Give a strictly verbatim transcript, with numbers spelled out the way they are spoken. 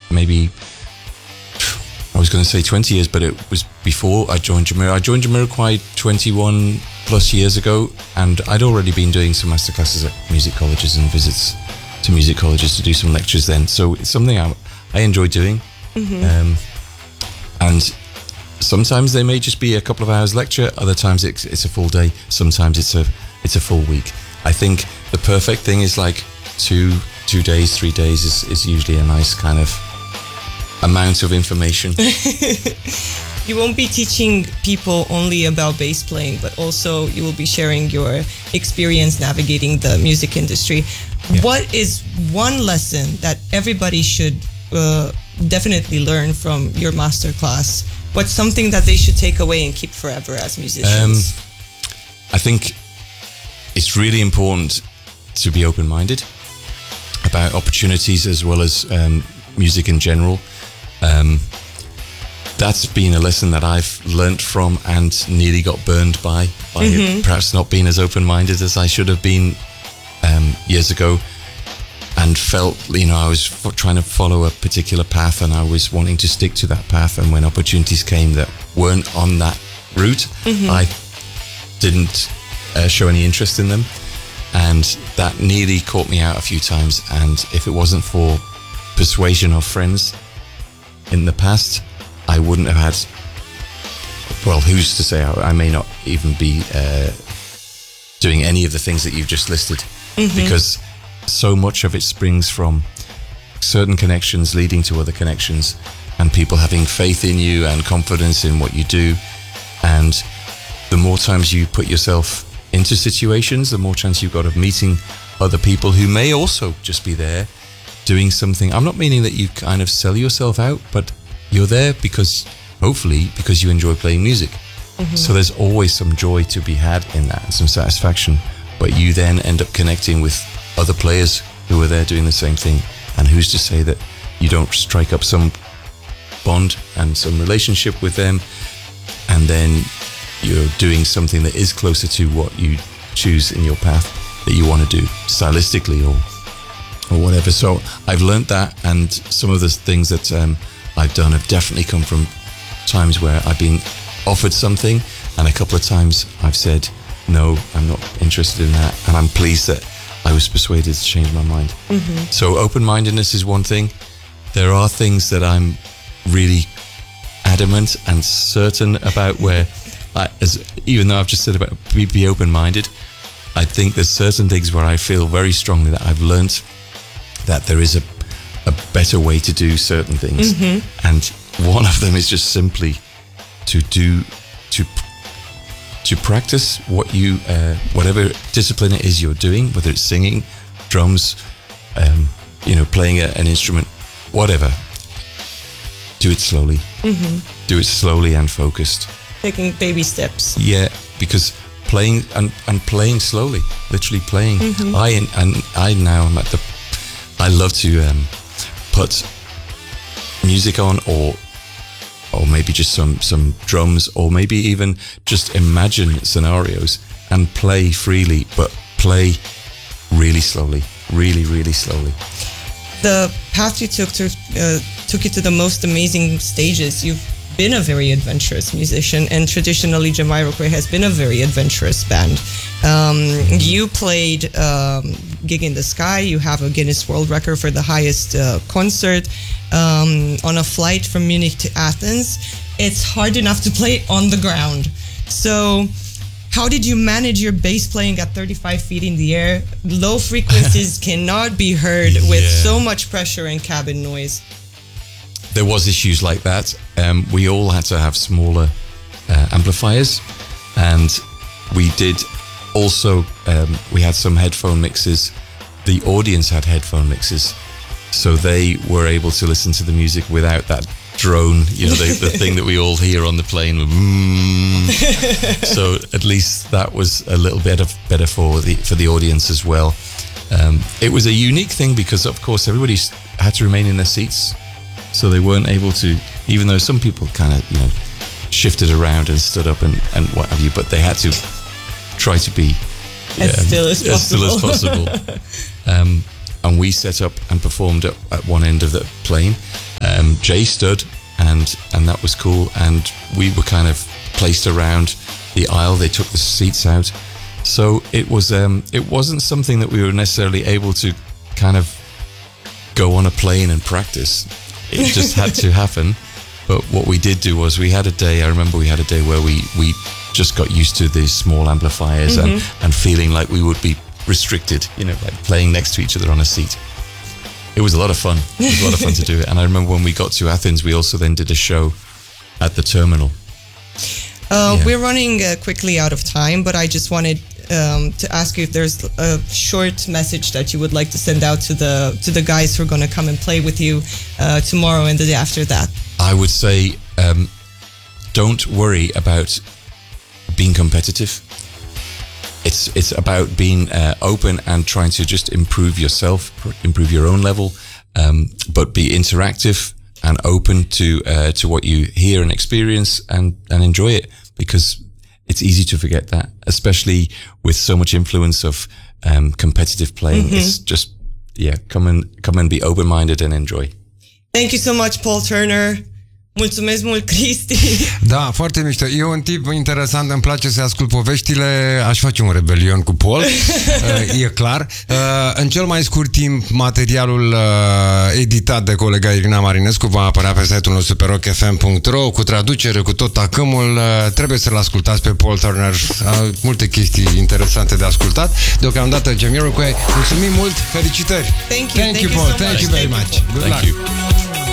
maybe, I was going to say twenty years, but it was before I joined Jamiroquai. I joined Jamiroquai twenty-one plus years ago, and I'd already been doing some masterclasses at music colleges and visits to music colleges to do some lectures then. So it's something I, I enjoy doing. Mm-hmm. Um, and sometimes they may just be a couple of hours lecture. Other times it's, it's a full day. Sometimes it's a it's a full week. I think the perfect thing is like two two days, three days is, is usually a nice kind of amount of information. You won't be teaching people only about bass playing, but also you will be sharing your experience navigating the music industry. Yeah. What is one lesson that everybody should uh, definitely learn from your masterclass? What's something that they should take away and keep forever as musicians? Um, I think it's really important to be open-minded about opportunities as well as um, music in general. Um, that's been a lesson that I've learnt from and nearly got burned by, by mm-hmm. perhaps not being as open-minded as I should have been um, years ago, and felt, you know, I was f- trying to follow a particular path and I was wanting to stick to that path, and when opportunities came that weren't on that route, mm-hmm. I didn't uh, show any interest in them, and that nearly caught me out a few times. And if it wasn't for persuasion of friends in the past, I wouldn't have had, well, who's to say I, I may not even be uh, doing any of the things that you've just listed, mm-hmm. because so much of it springs from certain connections leading to other connections, and people having faith in you and confidence in what you do. And the more times you put yourself into situations, the more chance you've got of meeting other people who may also just be there doing something. I'm not meaning that you kind of sell yourself out, but you're there because, hopefully, because you enjoy playing music. Mm-hmm. So there's always some joy to be had in that, and some satisfaction. But you then end up connecting with other players who are there doing the same thing. And who's to say that you don't strike up some bond and some relationship with them, and then you're doing something that is closer to what you choose in your path that you want to do stylistically or or whatever. So I've learned that, and some of the things that um, I've done have definitely come from times where I've been offered something, and a couple of times I've said, no, I'm not interested in that, and I'm pleased that I was persuaded to change my mind. Mm-hmm. So open-mindedness is one thing. There are things that I'm really adamant and certain about, where I, as, even though I've just said about be, be open-minded, I think there's certain things where I feel very strongly that I've learnt that there is a, a better way to do certain things. Mm-hmm. And one of them is just simply to do, to to practice what you, uh, whatever discipline it is you're doing, whether it's singing, drums, um, you know, playing a, an instrument, whatever. Do it slowly. Mm-hmm. Do it slowly and focused. Taking baby steps. Yeah, because playing and, and playing slowly, literally playing. Mm-hmm. I and I now am at the. I love to um, put music on, or or maybe just some some drums, or maybe even just imagine scenarios and play freely, but play really slowly, really, really slowly. The path you took to uh, took you to the most amazing stages. You've been a very adventurous musician, and traditionally Jamiroquai has been a very adventurous band. Um, you played um, Gig in the Sky. You have a Guinness World Record for the highest uh, concert um, on a flight from Munich to Athens. It's hard enough to play on the ground. So how did you manage your bass playing at thirty-five feet in the air? Low frequencies cannot be heard with yeah. so much pressure and cabin noise. There was issues like that. Um, we all had to have smaller uh, amplifiers, and we did also, um, we had some headphone mixes. The audience had headphone mixes, so they were able to listen to the music without that drone, you know, the, the thing that we all hear on the plane. Mm. So at least that was a little bit of better for the for the audience as well. Um, it was a unique thing because, of course, everybody had to remain in their seats. So they weren't able to, even though some people kind of, you know, shifted around and stood up and, and what have you, but they had to try to be as um, still as possible. As still as possible. um, and we set up and performed at, at one end of the plane. um, Jay stood, and and that was cool. And we were kind of placed around the aisle. They took the seats out, so it was um, it wasn't something that we were necessarily able to kind of go on a plane and practice. It just had to happen. But what we did do was we had a day. I remember we had a day where we we just got used to these small amplifiers mm-hmm. and and feeling like we would be restricted, you know, like playing next to each other on a seat. It was a lot of fun. It was a lot of fun to do it. And I remember when we got to Athens, we also then did a show at the terminal. Uh, yeah. We're running uh, quickly out of time, but I just wanted um, to ask you if there's a short message that you would like to send out to the to the guys who are going to come and play with you uh, tomorrow and the day after that. I would say, um, don't worry about being competitive. It's it's about being uh, open and trying to just improve yourself, improve your own level, um, but be interactive and open to uh, to what you hear and experience, and and enjoy it, because it's easy to forget that, especially with so much influence of um, competitive playing. Mm-hmm. It's just yeah, come and come and be open-minded and enjoy. Thank you so much, Paul Turner. Mulțumesc mult, Cristi. Da, foarte mișto. E un tip interesant, îmi place să ascult poveștile. Aș face un rebelion cu Paul, e clar. În cel mai scurt timp, materialul editat de colega Irina Marinescu va apărea pe site-ul nostru pe rock f m punct r o cu traducere, cu tot tacâmul. Trebuie să-l ascultați pe Paul Turner. Multe chestii interesante de ascultat. Deocamdată Jamiroquai. Mulțumim mult, felicitări. Thank you, thank, thank you, you Paul. so thank much. you very much. Good Thank luck. you.